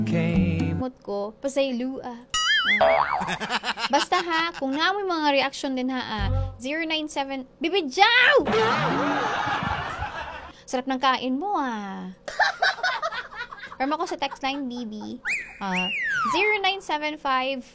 Mut ko, pasaylo Basta ha, kung naamoy mga reaction din ha 097, Bibidyaw! Sarap ng kain mo Or mo ko sa text line, BB. 0975